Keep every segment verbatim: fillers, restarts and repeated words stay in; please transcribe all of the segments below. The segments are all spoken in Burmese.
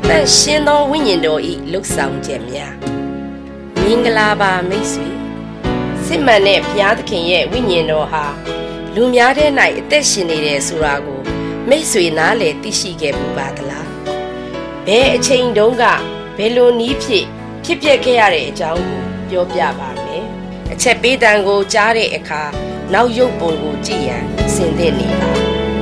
တန်ရှင်းသောဝိညာဉ်တော်၏လှုပ်ဆောင်ချက်များမင်္ဂလာပါမိတ်ဆွေစစ်မှန်တဲ့ဘုရားသခင်ရဲ့ဝိညာဉ်တော်ဟာလူများတဲ့၌အသက်ရှင်နေတယ်ဆိုတာကိုမိတ်ဆွေနားလည်သိရှိခဲ့ပူပါသလားဘယ်အချိန်တုန်းကဘယ်လိုနည်းဖြစ်ဖြစ်ပျက်ခဲ့ရတဲ့အကြောင်းကိုပြောပြပါမယ်အချက်ပေးတန်ကိုကြားတဲ့အခါနောက်ရုပ်ပုံကိုကြည့်ရန်ဆင်သင့်နေပါ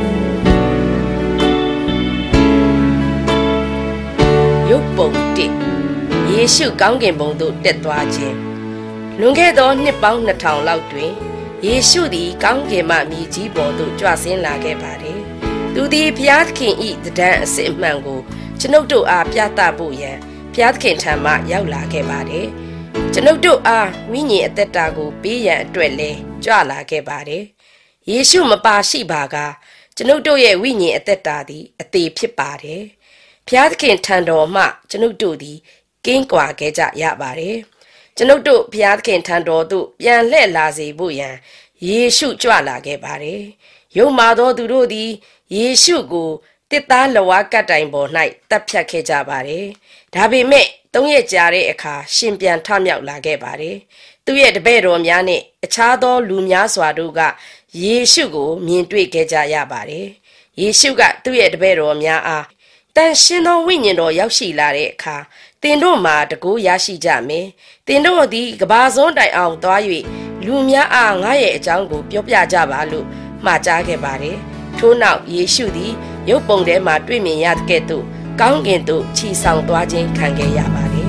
ရုပ်ပုံတစ်ယေရှုကောင်းကင်ဘုံသို့တက်သွားခြင်းလွန်ခဲ့သောနှစ်ပေါင်းနှစ်ထောင်လောက်တွင်ယေရှုသည်ကောင်းကင်မှမြေကြီးပေါ်သို့ကြွဆင်းလာခဲ့ပါသည်သူသည်ဘုရားသခင်၏တဒံအစစ်အမှန်ကိုကျွန်ုပ်တို့အားပြသဖို့ရန်ဘုရားသခင်ထံမှရောက်လာခဲ့ပါတယ်ကျွန်ုပ်တို့အားဝိညာဉ်အသက်တာကိုပေးရန်အတွက်လဲကြွလာခဲ့ပါတယ်ယေရှုမပါရှိပါကကျွန်ုပ်တို့ရဲ့ဝိညာဉ်အသက်တာသည်အသေးဖြစ်ပါတယ်ဘုရားသခင်ထံတော်မှကျွန်ုပ်တို့သည်ကင်းကွာခဲ့ကြရပါတယ်ကျွန်ုပ်တို့ဘုရားသခင်ထံတော်သို့ပြန်လှည့်လာစေဖို့ရန်ယေရှုကြွလာခဲ့ပါတယ်ယုံမာသောသူတို့သည်ယေရှုကိုတစ်သားလဝါကတ်တိုင်ပေါ်၌တပ်ဖြတ်ခဲ့ကြပါတယ်ဒါပေမဲ့သုံးရက်ကြာတဲ့အခါရှင်ပြန်ထမြောက်လာခဲ့ပါတယ်သူရဲ့တပည့်တော်များနဲ့အခြားသောလူများစွာတို့ကယေရှုကိုမြင်တွေ့ခဲ့ကြရပါတယ်ယေရှုကသူ့ရဲ့တပည့်တော်များအားတန်ရှင်းသောဝိညာဉ်တော်ရောက်ရှိလာတဲ့အခါသင်တို့မှာတကူရရှိကြမယ်သင်တို့သည်ကဘာစွန်းတိုင်အောင်သွား၍လူများအားငါရဲ့အကြောင်းကိုပြောပြကြပါလို့မှာကြားခဲ့ပါတယ်ထို့နောက်ယေရှုသည်ရုပ်ပုံထဲမှာတွေ့မြင်ရတဲ့ကဲ့သို့ကောင်းကင်သို့ခြိဆောင်သွားခြင်းခံခဲ့ရပါတယ်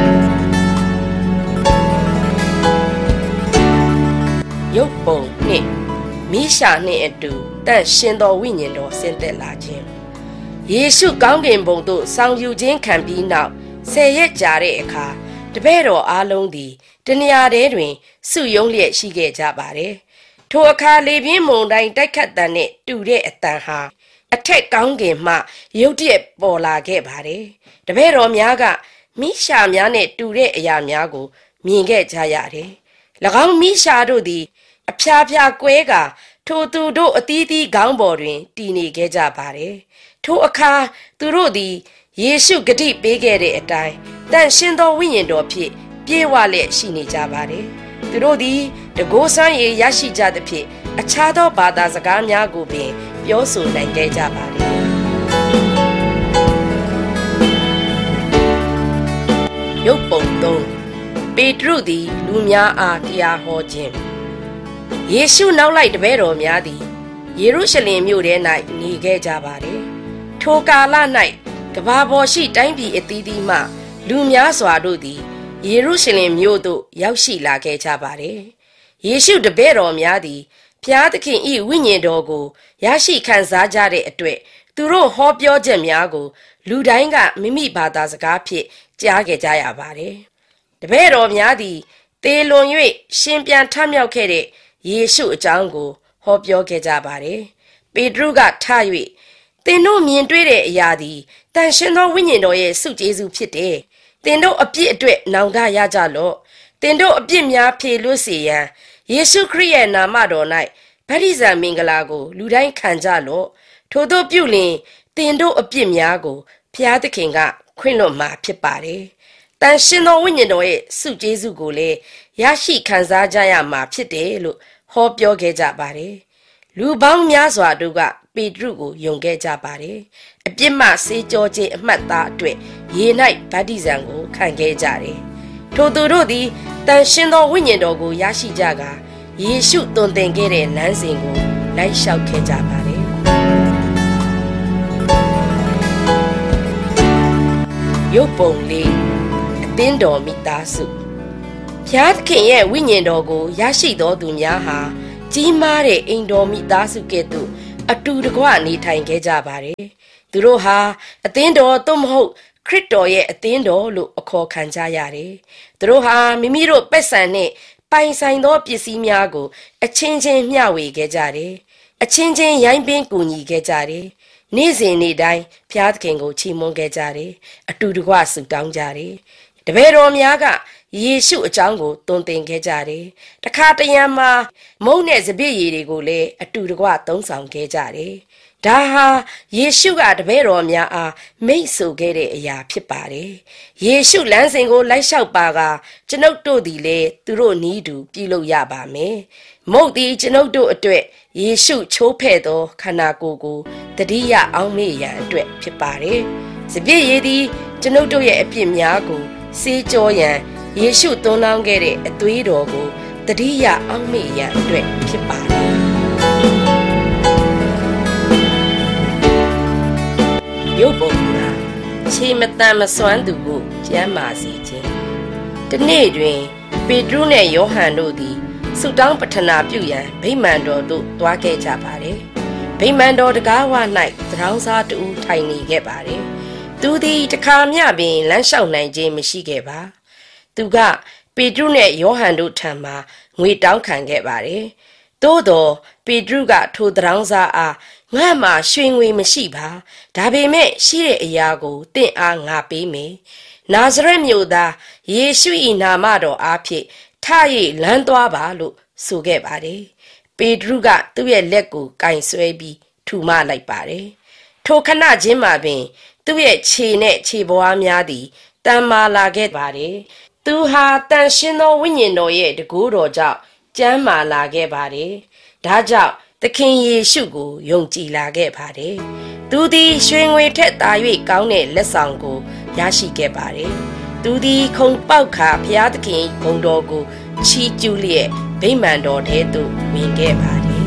ရုပ်ပုံနှင့်မိရှာနှင့်အတူတန့်ရှင်းသောဝိညာဉ်တော်ဆင်းသက်လာခြင်းယေရှုကောင်းကင်ဘုံသို့ဆောင်ယူခြင်းခံပြီးနောက်ဆယ်ရက်ကြာတဲ့အခါတပည့်တော်အားလုံးသည်တနေရာထဲတွင်စုယုံလျက်ရှိခဲ့ကြပါတယ်ထိုအခါလေပြင်းမုန်တိုင်းတိုက်ခတ်တန်နဲ့တူတဲ့အတန်ဟာအထက်ကောင်းကင်မှရုတ်တရက်ပေါ်လာခဲ့ပါတယ်တပည့်တော်များကမိရှာများနဲ့တူတဲ့အရာများကိုမြင်ခဲ့ကြရတယ်၎င်းမိရှာတို့သည်အဖျားဖျားကွဲကာထိုသူတို့အသီးသီးခေါင်းပေါ်တွင်တည်နေခဲ့ကြပါတယ်ထိုအခါသူတို့သည်ယေရှုဂတိပေးခဲ့တဲ့အတိုင်းတန်ရှင်းသောဝိညာဉ်တော်ဖြင့်ပြေဝလျက်ရှိနေကြပါတယ်သူတို့သည်တကိုးဆန်းရည်ရရှိကြသဖြင့်အခြားသောဘာသာစကားများကိုပင်ပြောဆိုနိုင်ခဲ့ကြပါတယ်ရုပ်ပုံသုံးပေတရုသည်လူများအားတရားဟောခြင်းယေရှုနောက်လိုက်တပည့်တော်များသည်ယေရုရှလင်မြို့ထဲ၌နေခဲ့ကြပါတယ်ထိုကာလ၌ကမ္ဘာပေါ်ရှိတိုင်းပြည်အသီးသီးမှလူများစွာတို့သည်ယေရုရှလင်မြို့သို့ရောက်ရှိလာခဲ့ကြပါတယ်ယေရှုတပည့်တော်များသည်ဘုရားသခင်၏ဝိညာဉ်တော်ကိုရရှိခံစားကြတဲ့အတွက်သူတို့ဟောပြောချက်များကိုလူတိုင်းကမိမိဘာသာစကားဖြင့်ကြားခဲ့ကြရပါတယ်တပည့်တော်များသည်သေလွန်၍ရှင်ပြန်ထမြောက်ခဲ့တဲ့ယေရှုအကြောင်းကိုဟောပြောခဲ့ကြပါတယ်ပေတရုကထ၍သင်တို့မြင်တွေ့တဲ့အရာသည်တန်ရှင်းသောဝိညာဉ်တော်ရဲ့ဆုကျေးဇူးဖြစ်တယ်သင်တို့အပြစ်အတွက်နောင်တရကြလော့သင်တို့အပြစ်များဖြေလွတ်စေရန်ယေရှုခရစ်ရဲ့နာမတော်၌ဗတ္တိဇံမင်္ဂလာကိုလူတိုင်းခံကြလော့ထို့သောပြုလျင်သင်တို့အပြစ်များကိုဘုရားသခင်ကခွင့်လွှတ်မှာဖြစ်ပါတယ်တန်ရှင်းသောဝိညာဉ်တော်ရဲ့ဆုကျေးဇူးကိုလည်းရရှိခံစားကြရမှာဖြစ်တယ်လို့ဟောပြောခဲ့ကြပါတယ်လူပေါင်းများစွာတို့ကပေတရုကိုယုံခဲ့ကြပါတယ်အပြစ်မှဆေးကြောခြင်းအမှတ်သားအတွက်ရေ၌ဗတ္တိဇံကိုခံခဲ့ကြတယ်ထိုသူတို့သည်တန်ရှင်းသောဝိညာဉ်တော်ကိုရရှိကြကာယေရှုသွန်သင်ခဲ့တဲ့လမ်းစဉ်ကိုလိုက်လျှောက်ခဲ့ကြပါတယ်ရုပ်ပုံလေးအသင်းတော်မိသားစုဘုရားသခင်ရဲ့ဝိညာဉ်တော်ကိုရရှိသောသူများဟာကြီးမားတဲ့အိမ်တော်မိသားစုကဲ့သို့အတူတကွနေထိုင်ခဲ့ကြပါတယ်သူတို့ဟာအသင်းတော်သို့မဟုတ်ခရစ်တော်ရဲ့အသင်းတော်လို့အခေါ်ခံကြရတယ်သူတို့ဟာမိမိတို့ပက်ဆံနဲ့ပိုင်ဆိုင်သောပစ္စည်းများကိုအချင်းချင်းမျှဝေခဲ့ကြတယ်အချင်းချင်းရိုင်းပင်းကူညီခဲ့ကြတယ်နေ့စဉ်နေ့တိုင်းဘုရားသခင်ကိုချီးမွမ်းခဲ့ကြတယ်အတူတကွဆုတောင်းကြတယ်တပည့်တော်များကယေရှုအကြောင်းကိုသွန်သင်ခဲ့ကြတယ်တခါတရံမှာမုန့်နဲ့စပျစ်ရည်တွေကိုလည်းအတူတကွသုံးဆောင်ခဲ့ကြတယ်ဒါဟာယေရှုကတပည့်တော်များအားမိန့်ဆိုခဲ့တဲ့အရာဖြစ်ပါတယ်။ယေရှုလမ်းစဉ်ကိုလိုက်လျှောက်ပါကကျွန်ုပ်တို့သည်လည်းသူတို့နည်းတူပြုလုပ်ရပါမယ်။မုတ်သည်ကျွန်ုပ်တို့အတွက်ယေရှုချိုးဖဲ့သောခန္ဓာကိုယ်ကိုတတိယအောင်မေ့ရန်အတွက်ဖြစ်ပါတယ်။စပြည့်ရည်သည်ကျွန်ုပ်တို့ရဲ့အပြစ်များကိုစေးကြောရန်ယေရှုသွန်းလောင်းခဲ့တဲ့အသွေးတော်ကိုတတိယအောင်မေ့ရန်အတွက်ဖြစ်ပါတယ်။ရုပ်ပုံကခြေမတန်မစွမ်းသူကိုကျမ်းမာစေခြင်းတနေ့တွင်ပေတရုနှင့်ယောဟန်တို့သည်ဆုတောင်းပတနာပြုရန်ဗိမာန်တော်သို့တွားခဲ့ကြပါတယ်။ဗိမာန်တော်တကားဝ၌သရောင်းစားတူထိုင်နေခဲ့ပါတယ်။သူသည်တခါမျှပင်လမ်းလျှောက်နိုင်ခြင်းမရှိခဲ့ပါ။သူကပေတရုနှင့်ယောဟန်တို့ထံမှငွေတောင်းခံခဲ့ပါတယ်။သို့သောပေတရုကထိုသရောင်းစားအားငါမှရွှေငွေမရှိပါဒါပေမဲ့ရှိတဲ့အရာကိုတင့်အားငါပေးမယ်နာဇရက်မြို့သားယေရှု၏နာမတော်အားဖြင့်ထ၍လမ်းသွားပါလို့ဆိုခဲ့ပါတယ်ပေတရုကသူ့ရဲ့လက်ကိုကင်ဆွဲပြီးထူမလိုက်ပါတယ်ထိုခဏချင်းမှာပင်သူ့ရဲ့ခြေနဲ့ခြေပွားများသည်တန်မာလာခဲ့ပါတယ်သူဟာတန်ရှင်းသောဝိညာဉ်တော်ရဲ့တကူတော်ကြောင့်ကျမ်းမာလာခဲ့ပါတယ်ဒါကြောင့်သခင်ယေရှုကိုယုံကြည်လာခဲ့ပါတယ်။သူသည်ရွှေငွေထက်သာ၍ကောင်းတဲ့လက်ဆောင်ကိုရရှိခဲ့ပါတယ်။သူသည်ခုံပေါက်ခါဘုရားသခင်ဂုဏ်တော်ကိုချီးကျူးလျက်ဗိမာန်တော်ထဲသို့ဝင်ခဲ့ပါတယ်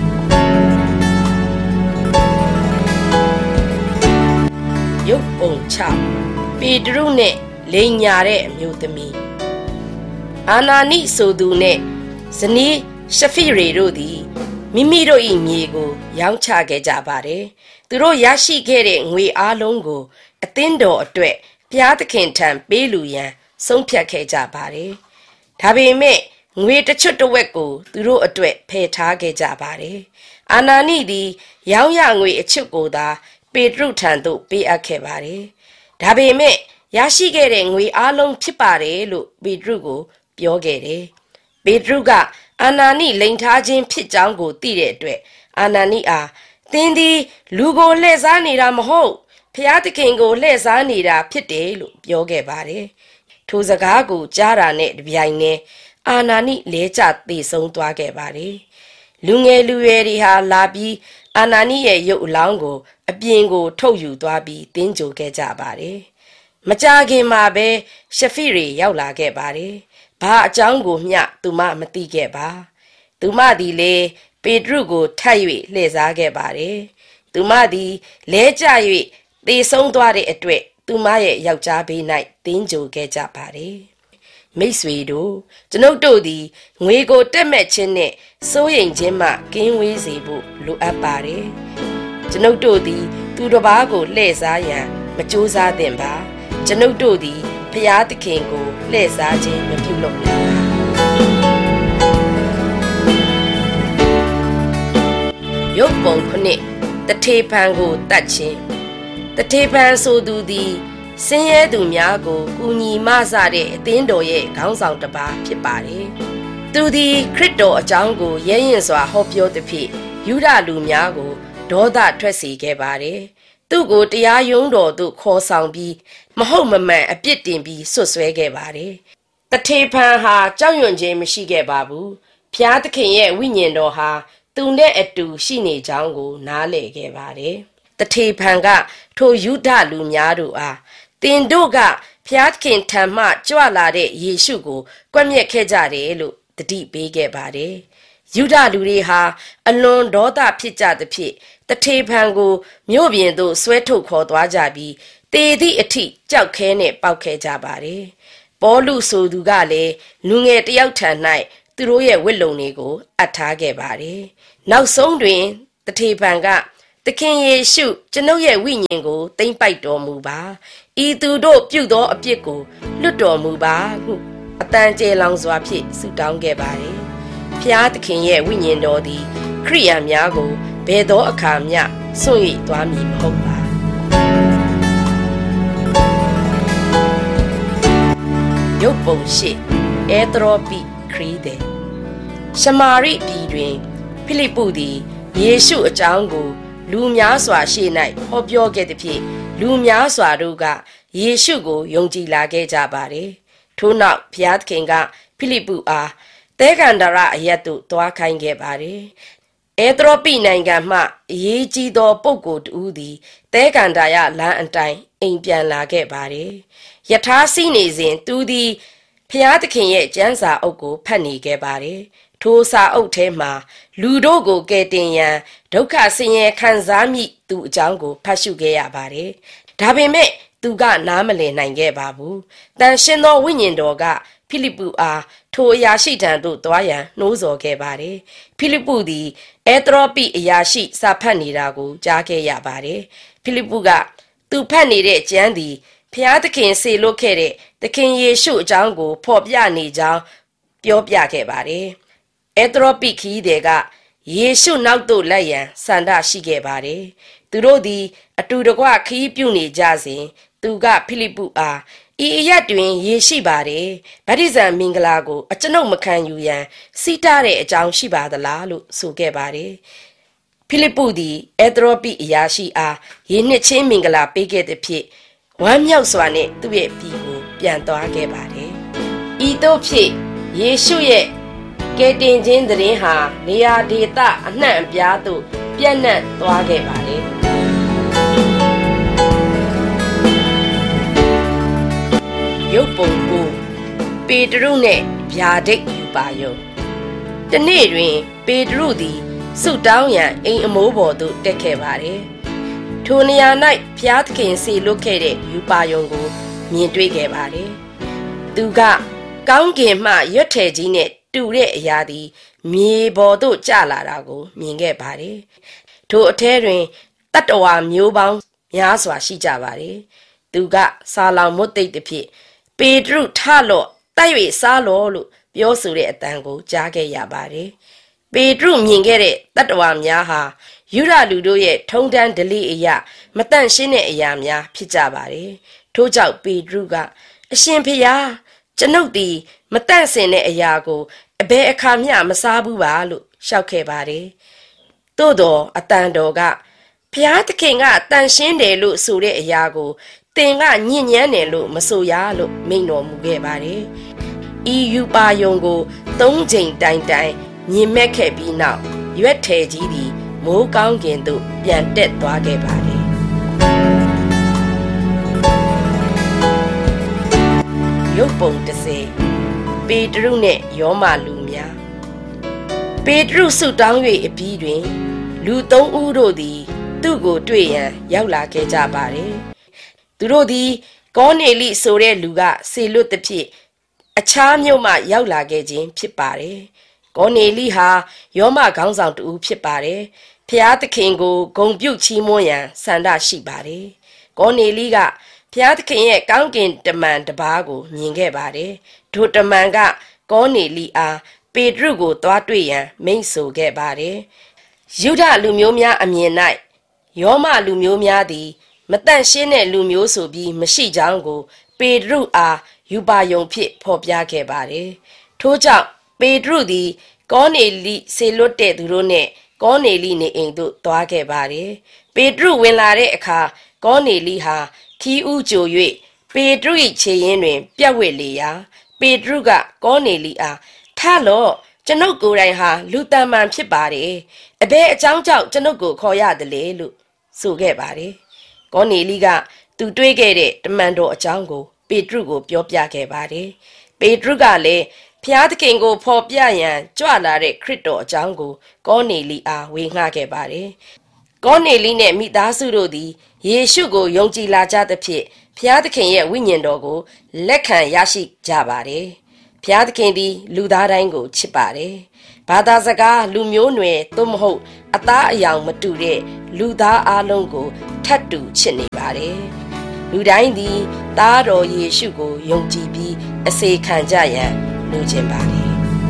။ရုပ်ပုံချပေတရုနှင့်လိန်ညာတဲ့အမျိုးသမီးအာနာနိဆိုသူနှင့်ဇနီးရှဖိရေတို့သည်မိမိတို့၏မြေကိုရောင်းချခဲ့ကြပါတယ်။သူတို့ရရှိခဲ့တဲ့ငွေအားလုံးကိုအသင်းတော်အတွက်ဘုရားသခင်ထံပေးလူရန်ဆုံးဖြတ်ခဲ့ကြပါတယ်။ဒါပေမဲ့ငွေတစ်ချွတ်တစ်ဝက်ကိုသူတို့အတွက်ဖယ်ထားခဲ့ကြပါတယ်။အာနာနိသည်ရောင်းရငွေအချွတ်ကိုသာပေတရုထံသို့ပေးအပ်ခဲ့ပါတယ်။ဒါပေမဲ့ရရှိခဲ့တဲ့ငွေအားလုံးဖြစ်ပါတယ်လို့ပေတရုကိုပြောခဲ့တယ်။ပေတရုကအာနာနိလိန်ထားခြင်းဖြစ်ကြောင်းကိုသိတဲ့အတွက်အာနာနိအားသင်သည်လူကိုလှည့်စားနေတာမဟုတ်ဖျားသခင်ကိုလှည့်စားနေတာဖြစ်တယ်လို့ပြောခဲ့ပါတယ်ထိုစကားကိုကြားတာနဲ့တပြိုင်နက်အာနာနိလဲကျသေဆုံးသွားခဲ့ပါတယ်လူငယ်လူရွယ်တွေဟာလာပြီးအာနာနိရဲ့ရုပ်အလောင်းကိုအပြင်ကိုထုတ်ယူသွားပြီးတင်းကြိုခဲ့ကြပါတယ်မကြာခင်မှာပဲရှဖိရေရောက်လာခဲ့ပါတယ်ဘာအကြောင်းကိုမျှသူမမသိခဲ့ပါသူမသည်လေပေတရုကိုထပ်၍လှည့်စားခဲ့ပါတယ်သူမသည်လဲကျ၍သေဆုံးသွားတဲ့အတွက်သူမရဲ့ယောက်ျားဘေး၌တင်းကြိုခဲ့ကြပါတယ်မိတ်ဆွေတို့ကျွန်ုပ်တို့သည်ငွေကိုတက်မဲ့ခြင်းနဲ့စိုးရိမ်ခြင်းမှကင်းဝေးစေဖို့လိုအပ်ပါတယ်ကျွန်ုပ်တို့သည်သူတစ်ပါးကိုလှည့်စားရန်မကြိုးစားသင့်ပါကျွန်ုပ်တို့သည်ဖျားသခင်ကိုလှည့်စားခြင်းမပြုလုပ်နိုင်ပါရုပ်ပုံခုနှစ်တထေဖန်ကိုတတ်ခြင်းတထေဖန်ဆိုသူသည်ဆင်းရဲသူများကိုကူညီမဆတဲ့အသင်းတော်ရဲ့ခေါင်းဆောင်တစ်ပါးဖြစ်ပါတယ်သူသည်ခရစ်တော်အကြောင်းကိုရဲရင်စွာဟောပြောသည်ဖြင့်ယူဒလူများကိုဒေါသထွက်စေခဲ့ပါတယ်သူ့ကိုတရားရုံးတော်သို့ခေါ်ဆောင်ပြီးမဟုတ်မမှန်အပြစ်တင်ပြီးဆွဆွဲခဲ့ပါတယ်။တထေဖန်ဟာကြောက်ရွံ့ခြင်းမရှိခဲ့ပါဘူး။ဖျားသခင်ရဲ့ဝိညာဉ်တော်ဟာသူနဲ့အတူရှိနေကြောင်းကိုနားလည်ခဲ့ပါတယ်။တထေဖန်ကထိုယူဒလူများတို့အားတင်တို့ကဖျားသခင်ထံမှကြွလာတဲ့ယေရှုကိုကွပ်မျက်ခဲ့ကြတယ်လို့တတိပေးခဲ့ပါတယ်။ယူဒလူတွေဟာအလွန်ဒေါသဖြစ်ကြသဖြင့်တထေဖန်ကိုမြို့ပြင်သို့ဆွဲထုတ်ခေါ်သွားကြပြီးတေသည့်အထိကြောက်ခဲနဲ့ပေါက်ခဲကြပါတယ်။ပေါလုဆိုသူကလည်းလူငယ်တယောက်ထံ၌သူတို့ရဲ့ဝတ်လုံတွေကိုအပ်ထားခဲ့ပါတယ်။နောက်ဆုံးတွင်တထေဖန်ကသခင်ယေရှုကျွန်ုပ်ရဲ့ဝိညာဉ်ကိုသိမ့်ပိုက်တော်မူပါ။ဤသူတို့ပြုသောအပြစ်ကိုလွတ်တော်မူပါဟုအတန်ကျေလောင်စွာဖြင့်ဆုတောင်းခဲ့ပါတယ်။ဖျားသခင်ရဲ့ဝိညာဉ်တော်သည်ခရိယာများကိုဘယ်သောအခါမျှစွန့်၍သွားမည်မဟုတ်ပါရုပ်ပုံရှိအဲသရောပိခရီးသည်ရှမာရိပြည်တွင်ဖိလိပ္ပုသည်ယေရှုအကြောင်းကိုလူများစွာရှေ့၌ဟောပြောခဲ့သည်ဖြင့်လူများစွာတို့ကယေရှုကိုယုံကြည်လာခဲ့ကြပါတယ်ထို့နောက်ဘုရားသခင်ကဖိလိပ္ပုအားသဲကန္တာရအရပ်သို့သွားခိုင်းခဲ့ပါတယ်အဲသရောပိနိုင်ငံမှအရေးကြီးသောပုဂ္ဂိုလ်တူသည်သဲကန္တာရလမ်းအတိုင်းအိမ်ပြန်လာခဲ့ပါတယ်ယထာစီနေစဉ်သူသည်ဘုရားသခင်ရဲ့ကျမ်းစာအုပ်ကိုဖတ်နေခဲ့ပါတယ်ထိုစာအုပ်ထဲမှာလူတို့ကိုကယ်တင်ရန်ဒုက္ခဆင်းရဲခံစားမိသူအကြောင်းကိုဖတ်ရှုခဲ့ရပါတယ်ဒါပေမဲ့သူကနားမလည်နိုင်ခဲ့ပါဘူးတန်ရှင်သောဝိညာဉ်တော်ကဖိလိပ္ပုအားထိုအရာရှိထံသို့သွားရန်နှိုးဆော်ခဲ့ပါတယ်ဖိလိပ္ပုသည်အဲသရောပိအရာရှိစာဖတ်နေတာကိုကြားခဲ့ရပါတယ်ဖိလိပ္ပုကသူဖတ်နေတဲ့ကျမ်းသည်ဖျားသခင်စေလွတ်ခဲ့တဲ့သခင်ယေရှုအကြောင်းကိုဖော်ပြနေကြောင်းပြောပြခဲ့ပါတယ်အဲသရောပိခီးတဲ့ကယေရှုနောက်သို့လိုက်ရန်ဆန္ဒရှိခဲ့ပါတယ်သူတို့သည်အတူတကွခီးပြုနေကြစဉ်သူကဖိလိပ္ပုအားဤအရက်တွင်ယေရှိပါတယ်ဗတ္တိဇံမင်္ဂလာကိုအကျွန်ုပ်မခံယူရန်စီးတားတဲ့အကြောင်းရှိပါသလားလို့ဆိုခဲ့ပါတယ်ဖိလိပ္ပုသည်အဲသရောပိအရာရှိအားယေနှစ်ချင်းမင်္ဂလာပေးခဲ့သည်ဖြင့်ဝမ်းမြောက်စွာနဲ့သူ့ရဲ့ပြည်ကိုပြန်သွားခဲ့ပါတယ်ဤသို့ဖြစ်ယေရှုရဲ့ကယ်တင်ခြင်းသတင်းဟာနေရာဒေသအနှံ့အပြားသို့ပြန့်နှံ့သွားခဲ့ပါတယ်ရုပ်ပုံကိုပေတရုနှင့်ဗျာဒိတ်ယူပါယုံတနေ့တွင်ပေတရုသည်ဆုတောင်းရန်အိမ်အမိုးပေါ်သို့တက်ခဲ့ပါတယ်ထိုနေရာ၌ဘုရားသခင်စေလွတ်ခဲ့တဲ့ယူပါယုံကိုမြင်တွေ့ခဲ့ပါတယ်သူကကောင်းကင်မှရွက်ထည်ကြီးနဲ့တူတဲ့အရာသည်မြေပေါ်သို့ကျလာတာကိုမြင်ခဲ့ပါတယ်ထိုအထဲတွင်တတ္တဝါမျိုးပေါင်းများစွာရှိကြပါတယ်သူကဆာလောင်မွတ်သိပ်သည်ဖြင့်ပေတရုထလော့တိုက်၍စားလော့လို့ပြောဆိုတဲ့အတန်ကိုကြားခဲ့ရပါတယ်ပေတရုမြင်ခဲ့တဲ့တတ္တဝါများဟာယူဒလူတို့ရဲ့ထုံတန်းဓလေ့အရာမတန့်ရှင်းတဲ့အရာများဖြစ်ကြပါတယ်ထို့ကြောင့်ပေတရုကအရှင်ဖျားကျွန်ုပ်သည်မတန့်စင်တဲ့အရာကိုအဘယ်အခါမျှမစားဘူးပါလို့ရှောက်ခဲ့ပါတယ်သို့တော်အတန်တော်ကဘုရားသခင်ကတန်ရှင်းတယ်လို့ဆိုတဲ့အရာကိုသင်ကညဉ့်ညမ်းတယ်လို့မဆိုရလို့မိန့်တော်မူခဲ့ပါတယ်ဤယူပါယုံကိုသုံးချိန်တိုင်တိုင်မြင်မဲ့ခဲ့ပြီးနောက်ရွက်ထည်ကြီးသည်မိုးကောင်းကင်သို့ပြန်တက်သွားခဲ့ပါတယ်ရုပ်ပုံတစ်စေပေတရုနှင့်ယောမလူများပေတရုဆုတောင်း၍အပြီးတွင်လူသုံးဦးတို့သည်သူ့ကိုတွေ့ရန်ရောက်လာခဲ့ကြပါတယ်သူတို့သည်ကောနေလိဆိုတဲ့လူကစေလွတ်သည်ဖြင့်အခြားမြို့မှရောက်လာခဲ့ခြင်းဖြစ်ပါတယ်ကောနေလိဟာယောမခေါင်းဆောင်တူဖြစ်ပါတယ်ဖျားသခင်ကိုဂုဏ်ပြုချီးမွမ်းရန်ဆန္ဒရှိပါတယ်ကောနေလိကဖျားသခင်ရဲ့ကောင်းကင်တမန်တစ်ပါးကိုမြင်ခဲ့ပါတယ်ဒိုတမန်ကကောနေလိအားပေတရုကိုသွားတွေ့ရန်မိန့်ဆိုခဲ့ပါတယ်ယုဒလူမျိုးများအမြင်၌ယောမလူမျိုးများသည်မတန့်ရှင်းတဲ့လူမျိုးဆိုပြီးမရှိကြောင်းကိုပေတရုအားယူပါယုံဖြစ်ဖော်ပြခဲ့ပါတယ်ထို့ကြောင့်ပေတရုသည်ကောနေလိစေလွတ်တဲ့သူတို့နဲ့ကောနေလိနေအိမ်သို့သွားခဲ့ပါတယ်ပေတရုဝင်လာတဲ့အခါကောနေလိဟာခီးဥကြို၍ပေတရု၏ခြေရင်းတွင်ပြက်ဝစ်လေရာပေတရုကကောနေလိအားထလော့ကျွန်ုပ်ကိုယ်တိုင်ဟာလူတန်မှန်ဖြစ်ပါတယ်အဘယ်အကြောင်းကြောင့်ကျွန်ုပ်ကိုခေါ်ရတယ်လေလို့ဆိုခဲ့ပါတယ်ကောနေလိကသူတွေးခဲ့တဲ့တမန်တော်အကြောင်းကိုပေတရုကိုပြောပြခဲ့ပါတယ်ပေတရုကလည်းဖျားသခင်ကိုဖော်ပြရန်ကြွလာတဲ့ခရစ်တော်အကြောင်းကိုကောနေလိအားဝေငှခဲ့ပါတယ်ကောနေလိနဲ့မိသားစုတို့သည်ယေရှုကိုယုံကြည်လာကြသဖြင့်ဖျားသခင်ရဲ့ဝိညာဉ်တော်ကိုလက်ခံရရှိကြပါတယ်ဖျားသခင်သည်လူသားတိုင်းကိုချစ်ပါတယ်ဘာသာစကားလူမျိုးနွယ်သို့မဟုတ်အသားအယောင်မတူတဲ့လူသားအလုံးကိုထပ်တူချစ်နေပါတယ်လူတိုင်းသည်သားတော်ယေရှုကိုယုံကြည်ပြီးအစေခံကြရန်လိုချင်ပါတယ်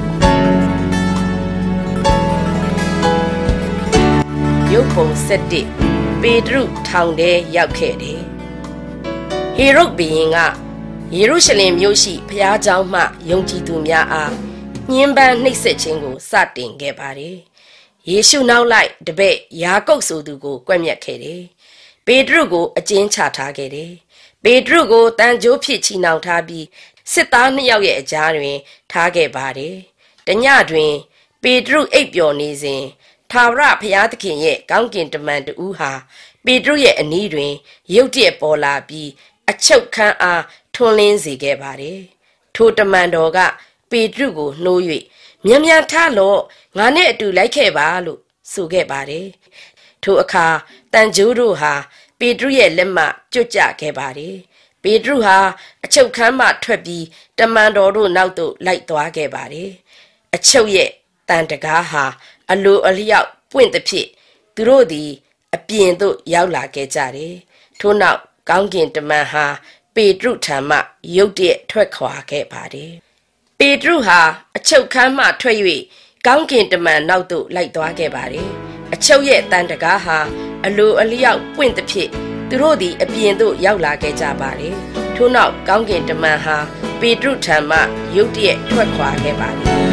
ရုပ်ပုံဆက်တစ်ပေတရုထောင်ထဲရောက်ခဲ့တယ်ဟေရုဒ်ဘုရင်ကယေရုရှလင်မြို့ရှိဘုရားကျောင်းမှယုံကြည်သူများအားညှဉ်းပန်းနှိပ်စက်ခြင်းကိုစတင်ခဲ့ပါတယ်ယေရှုနောက်လိုက်တပည့်ယာကုပ်ဆိုသူကိုကွပ်မျက်ခဲ့တယ်။ပေတရုကိုအကျဉ်းချထားခဲ့တယ်။ပေတရုကိုတန်ကြိုးဖြစ်ချီနှောင်ထားပြီးစစ်သားနှစ်ယောက်ရဲ့အကြားတွင်ထားခဲ့ပါတယ်။တညတွင်ပေတရုအိပ်ပျော်နေစဉ်ထာဝရဘုရားသခင်ရဲ့ကောင်းကင်တမန်တူဟာပေတရုရဲ့အနီးတွင်ရုတ်တရက်ပေါ်လာပြီးအချုပ်ခန်းအားထွန်းလင်းစေခဲ့ပါတယ်။ထိုတမန်တော်ကပေတရုကိုနှိုး၍မြန်မြန်ထလော့ငါနဲ့အတူလိုက်ခဲ့ပါလို့ဆိုခဲ့ပါတယ်။ထိုအခါတန်ကြိုးတို့ဟာပေတရုရဲ့လက်မှကျွတ်ကျခဲ့ပါတယ်။ပေတရုဟာအချုပ်ခန်းမှထွက်ပြီးတမန်တော်တို့နောက်သို့လိုက်သွားခဲ့ပါတယ်။အချုပ်ရဲ့တန်တကားဟာအလိုအလျောက်ပွင့်သဖြင့်သူတို့သည်အပြင်သို့ရောက်လာခဲ့ကြတယ်။ထို့နောက်ကောင်းကင်တမန်ဟာပေတရုထံမှရုတ်တရက်ထွက်ခွာခဲ့ပါတယ်။ပေတရုဟာအချုပ်ခန်းမှထွက်၍ကောင်းကင်တမန်နောက်သို့လိုက်သွားခဲ့ပါတယ်။အချုပ်ရဲ့တန်တကားဟာအလိုအလျောက်ပွင့်သဖြင့်သူတို့သည်အပြင်သို့ရောက်လာခဲ့ကြပါတယ်။ထို့နောက်ကောင်းကင်တမန်ဟာပေတရုထံမှရုတ်တရက်ထွက်ခွာခဲ့ပါတယ်။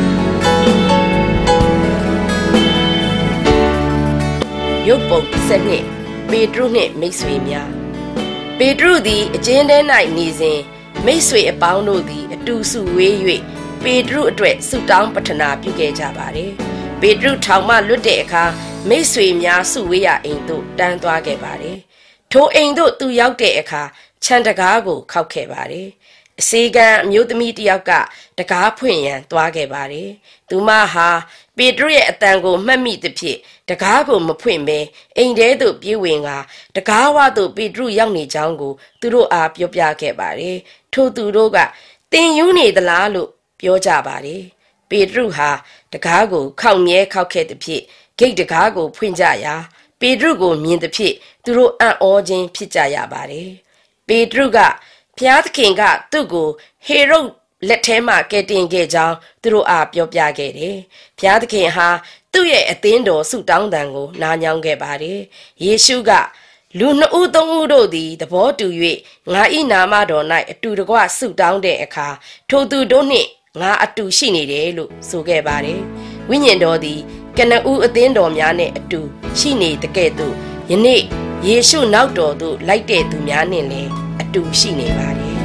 ရုပ်ပုံစနစ်ပေတရုနှင့်မိတ်ဆွေများပေတရုသည်အကျဉ်းထဲ၌နေစဉ်မိတ်ဆွေအပေါင်းတို့သည်အတူစုဝေး၍ပေတရုအတွက်ဆုတောင်းပတနာပြုခဲ့ကြပါတယ်။ပေတရုထောင်မှလွတ်တဲ့အခါမိတ်ဆွေများစုဝေးရာအိမ်သို့တန်းသွားခဲ့ပါတယ်။ထိုအိမ်သို့သူရောက်တဲ့အခါခြံတကားကိုခောက်ခဲ့ပါတယ်။အစေခံအမျိုးသမီးတစ်ယောက်ကတကားဖွင့်ရန်သွားခဲ့ပါတယ်။သူမဟာပေတရုရဲ့အတန်ကိုမှတ်မိသဖြင့်တကားကိုမဖွင့်ဘဲအိမ်ထဲသို့ပြေးဝင်ကတကားဝသို့ပေတရုရောက်နေကြောင်းကိုသူတို့အားပြောပြခဲ့ပါတယ်။ထိုသူတို့ကတင်ယူနေသလားလို့ပြောကြပါတယ်။ပေတရုဟာတကားကိုခောက်မြဲခောက်ခဲ့သဖြင့်ဂိတ်တကားကိုဖွင့်ကြရာပေတရုကိုမြင်သဖြင့်သူတို့အံ့ဩခြင်းဖြစ်ကြရပါတယ်။ပေတရုကဘုရားသခင်ကသူ့ကိုဟေရုဒ်လက်ထဲမှာကယ်တင်ခဲ့ကြောင်းသူတို့အားပြောပြခဲ့တယ်။ဘုရားသခင်ဟာသူ့ရဲ့အသင်းတော်ဆုတောင်းတန်ကိုနားညောင်းခဲ့ပါတယ်။ယေရှုကလူနှစ်ဦးသုံးဦးတို့သည်သဘောတူ၍ငါ၏နာမတော်၌အတူတကွဆုတောင်းတဲ့အခါထိုသူတို့နှင့်ငါအတူရှိနေတယ်လို့ဆိုခဲ့ပါတယ်။ဝိညာဉ်တော်သည်ကနဦးအသင်းတော်များနှင့်အတူရှိနေတဲ့ကဲ့သို့ယနေ့ယေရှုနောက်တော်သို့လိုက်တဲ့သူများနှင့်လည်းအတူရှိနေပါတယ်။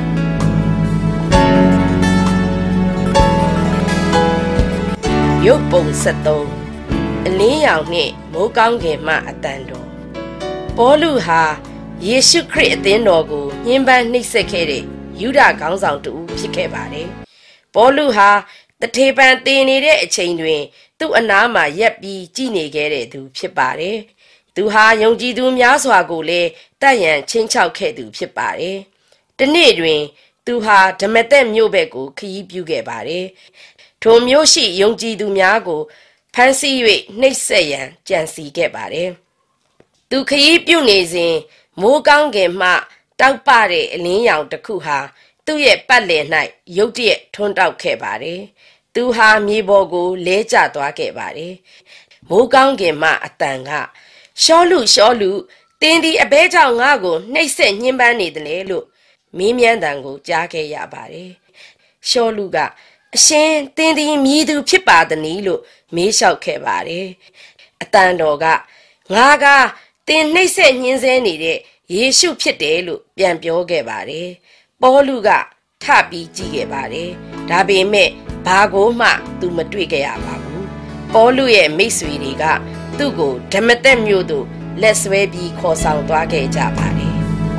ရုပ်ပုံဆက်သုံးအလင်းရောင်နှင့်မိုးကောင်းကင်မှအတန်တော်ပေါလုဟာယေရှုခရစ်အသင်းတော်ကိုညှဉ်းပန်းနှိပ်စက်ခဲ့တဲ့ယူဒခေါင်းဆောင်တူဖြစ်ခဲ့ပါတယ်။ပေါလုဟာတထေပံတင်နေတဲ့အချိန်တွင်သူ့အနားမှာရက်ပြီးကြည်နေခဲ့တဲ့သူဖြစ်ပါတယ်။သူဟာယုံကြည်သူများစွာကိုလည်းတတ်ရန်ချင်းချောက်ခဲ့သူဖြစ်ပါတယ်။တနေ့တွင်သူဟာဓမ္မသက်မြို့ဘက်ကိုခရီးပြုခဲ့ပါတယ်။ထိုမြို့ရှိယုံကြည်သူများကိုဖမ်းဆီး၍နှိပ်စက်ရန်ကြံစည်ခဲ့ပါတယ်။သူခရီးပြုနေစဉ်မိုးကောင်းကင်မှတောက်ပတဲ့အလင်းရောင်တစ်ခုဟာသူ့ရဲ့ပတ်လည်၌ရုတ်တရက်ထွန်းတောက်ခဲ့ပါတယ်။သူဟာမြေပေါ်ကိုလဲကျသွားခဲ့ပါတယ်။မိုးကောင်းကင်မှအတန်ကရှောလူရှောလူတင်းဒီအဘဲကြောင့်ငါ့ကိုနှိပ်စက်ညှဉ်းပန်းနေတယ်လေလို့မင်းမြန်းတန်ကိုကြားခဲ့ရပါတယ်။ရှောလူကအရှင်တင်းဒီမြည်သူဖြစ်ပါသနည်းလို့မေးလျှောက်ခဲ့ပါတယ်။အတန်တော်ကငါကတင်းနှိပ်စက်ညှဉ်းဆဲနေတဲ့ယေရှုဖြစ်တယ်လို့ပြန်ပြောခဲ့ပါတယ်။ပေါလုကထပြီးကြည့်ခဲ့ပါတယ်။ဒါပေမဲ့ဘာကိုမှသူမတွေ့ခဲ့ရပါဘူး။ပေါလုရဲ့မိတ်ဆွေတွေကသူ့ကိုဓမ္မသက်မြို့သို့လက်ဆွဲပြီးခေါ်ဆောင်သွားခဲ့ကြပါတယ်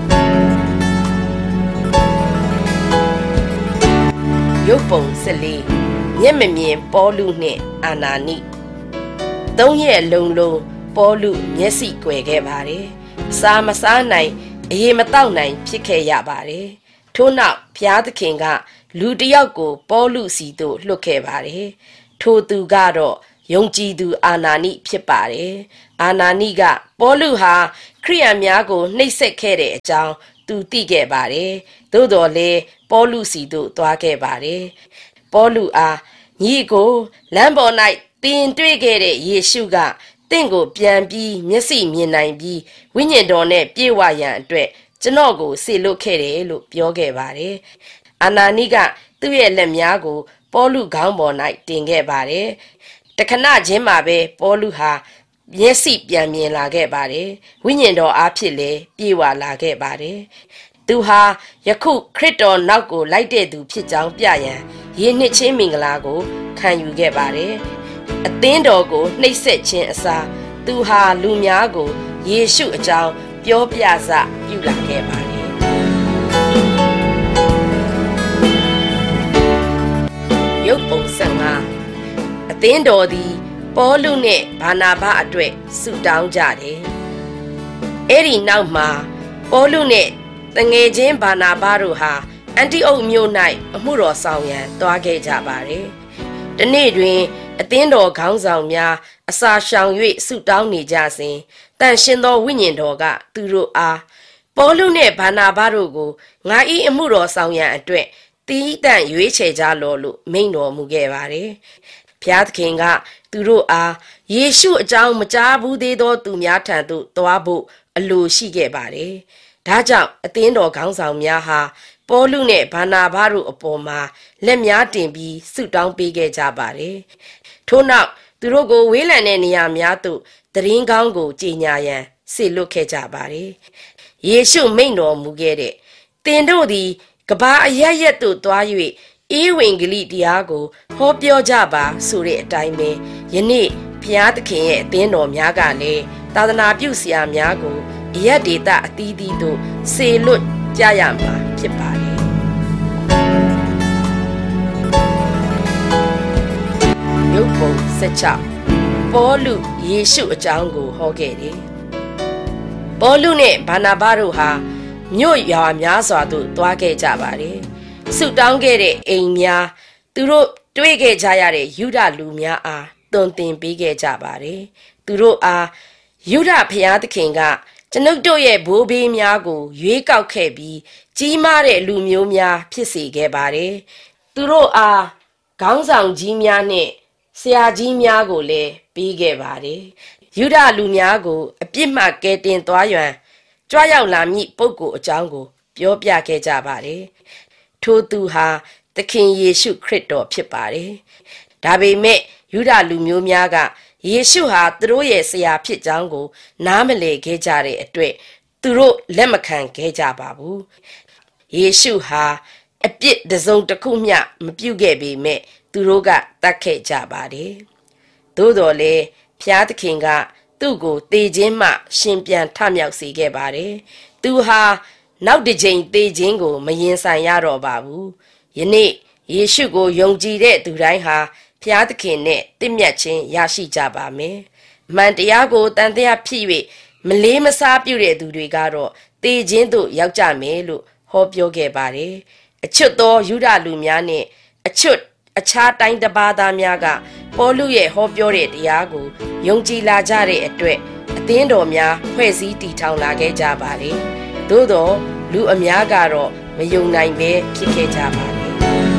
။ရုပ်ပုံစလေးမျက်မမြင်ပေါလုနှင့်အာနာနိသုံးရက်လုံးလုံးပေါလုမျက်စိကွယ်ခဲ့ပါတယ်။စားမစားနိုင်အရေမတောက်နိုင်ဖြစ်ခဲ့ရပါတယ်။ထို့နောက်ဘုရားသခင်ကလူတစ်ယောက်ကိုပေါလုစီသို့လွှတ်ခဲ့ပါတယ်။ထိုသူကတော့ယုံကြည်သူအာနာနိဖြစ်ပါတယ်။အာနာနိကပေါလုဟာခရိယန်များကိုနှိပ်စက်ခဲ့တဲ့အကြောင်းသူသိခဲ့ပါတယ်။သို့တော်လည်းပေါလုစီသို့သွားခဲ့ပါတယ်။ပေါလုအားညီကိုလမ်းပေါ်၌တင်တွေ့ခဲ့တဲ့ယေရှုကတင့်ကိုပြန်ပြီးမျက်စိမြင်နိုင်ပြီးဝိညာဉ်တော်နဲ့ပြေဝရန်အတွက်ကျွန်တော်ကိုစေလွတ်ခဲ့တယ်လို့ပြောခဲ့ပါတယ်။အာနာနိကသူ့ရဲ့လက်များကိုပေါလုခေါင်းပေါ်၌တင်ခဲ့ပါတယ်။တခဏချင်းမှာပဲပေါလုဟာမျက်စိပြန်မြင်လာခဲ့ပါတယ်ဝိညာဉ်တော်အားဖြင့်လည်းပြေဝလာခဲ့ပါတယ်သူဟာယခုခရစ်တော်နောက်ကိုလိုက်တဲ့သူဖြစ်ကြောင်းပြရန်ယေနှစ်ချင်းမင်္ဂလာကိုခံယူခဲ့ပါတယ်အသင်းတော်ကိုနှိပ်စက်ခြင်းအစားသူဟာလူများကိုယေရှုအကြောင်းပြောပြစပြုလာခဲ့ပါတယ်ရုပ်ပုံဆယ်ငါအသင်းတော်သည်ပေါလုနဲ့ဘာနာဘအတွက်ဆုတောင်းကြတယ်အဲ့ဒီနောက်မှာပေါလုနဲ့တငယ်ချင်းဘာနာဘတို့ဟာအန်တီအုတ်မြို့၌အမှုတော်ဆောင်ရန်သွားခဲ့ကြပါတယ်ဒီနေ့တွင်အသင်းတော်ခေါင်းဆောင်များအစာရှောင်၍ဆုတောင်းနေကြစဉ်တန်ရှင်သောဝိညာဉ်တော်ကသူတို့အားပေါလုနှင့်ဘာနာဘတို့ကိုငါ၏အမှုတော်ဆောင်ရန်အတွက်တီးတန့်ရွေးချယ်ကြလော့လို့မိန့်တော်မူခဲ့ပါတယ်။ဘုရားသခင်ကသူတို့အားယေရှုအကြောင်းမကြားဘူးသေးသောသူများထံသို့သွားဖို့အလိုရှိခဲ့ပါတယ်။ဒါကြောင့်အသင်းတော်ခေါင်းဆောင်များဟာပေါလုနဲ့ဘာနာဘတို့အပေါ်မှာလက်များတင်ပြီးဆုတောင်းပေးခဲ့ကြပါတယ်။ထို့နောက်သူတို့ကိုဝေးလံတဲ့နေရာများသို့သတရင်ကောင်းကိုကြေညာရန်စေလွှတ်ခဲ့ကြပါတယ်။ယေရှုမိန့်တော်မူခဲ့တဲ့သင်တို့သည်ကဘာအရရက်သို့သွား၍ဧဝံဂေလိတရားကိုဟောပြောကြပါဆိုတဲ့အတိုင်းပဲယနေ့ဘုရားသခင်ရဲ့အသင်းတော်များကလည်းသာသနာပြုဆရာများကိုအရက်ဒေသအသီးသီးသို့စေလွှတ်ကြရမှာဖြစ်ပါတယ်ရုပ်ပုံဆယ်ခြောက်ပေါလုယေရှုအကြောင်းကိုဟောခဲ့တယ်ပေါလုနဲ့ဘာနာဘတို့ဟာမြို့ရွာများစွာသို့သွားခဲ့ကြပါတယ်ဆုတောင်းခဲ့တဲ့အိမ်များသူတို့တွေ့ခဲ့ကြရတဲ့ယုဒလူများအားသွန်သင်ပေးခဲ့ကြပါတယ်သူတို့အားယုဒဘုရားသခင်ကကျွန်ုပ်တို့ရဲ့ဘိုးဘေးများကိုရွေးကောက်ခဲ့ပြီးကြီးမားတဲ့လူမျိုးများဖြစ်စေခဲ့ပါတယ်သူတို့အားခေါင်းဆောင်ကြီးများနဲ့ဆရာကြီးများကိုလည်းပေးခဲ့ပါတယ်ယုဒလူများကိုအပြစ်မှကယ်တင်သွားရန်ကြွရောက်လာမည့်ပုဂ္ဂိုလ်အကြောင်းကိုပြောပြခဲ့ကြပါတယ်ထိုသူဟာသခင်ယေရှုခရစ်တော်ဖြစ်ပါတယ်ဒါပေမဲ့ယုဒလူမျိုးများကယေရှုဟာသူတို့ရဲ့ဆရာဖြစ်ကြောင်းကိုနားမလည်ခဲ့ကြတဲ့အတွက်သူတို့လက်မခံခဲ့ကြပါဘူးယေရှုဟာအပြစ်တစ်စုံတစ်ခုမျှမပြုခဲ့ပေမဲ့သူတို့ကတတ်ခဲ့ကြပါတယ်သို့တော်လည်းဖျားသခင်ကသူ့ကိုသေခြင်းမှရှင်ပြန်ထမြောက်စေခဲ့ပါတယ်သူဟာနောက်တစ်ချိန်သေခြင်းကိုမရင်ဆိုင်ရတော့ပါဘူးယနေ့ယေရှုကိုယုံကြည်တဲ့သူတိုင်းဟာဖျားသခင်နဲ့တင့်မြတ်ခြင်းရရှိကြပါမယ်မှန်တရားကိုတန်တရားဖြစ်၍မလေးမစားပြုတဲ့သူတွေကတော့သေခြင်းသို့ရောက်ကြမယ်လို့ဟောပြောခဲ့ပါတယ်အချွတ်သောယုဒလူများနဲ့အချွတ်အခြားတိုင်းတစ်ပါးသားများကပေါလုရဲ့ဟောပြောတဲ့တရားကိုယုံကြည်လာကြတဲ့အတွက်အသင်းတော်များဖွဲ့စည်းတည်ထောင်လာခဲ့ကြပါတယ်သို့သောလူအများကတော့မယုံနိုင်ပဲဖြစ်ခဲ့ကြပါတယ်